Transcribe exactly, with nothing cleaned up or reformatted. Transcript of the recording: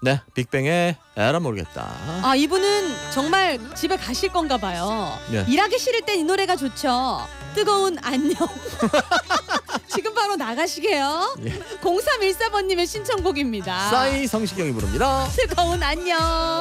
네, 빅뱅의 에라 모르겠다. 아, 이분은 정말 집에 가실 건가 봐요. 네. 일하기 싫을 땐 이 노래가 좋죠. 뜨거운 안녕. 지금 바로 나가시게요. 예. 공삼일사 번님의 신청곡입니다. 싸이 성시경이 부릅니다. 뜨거운 안녕.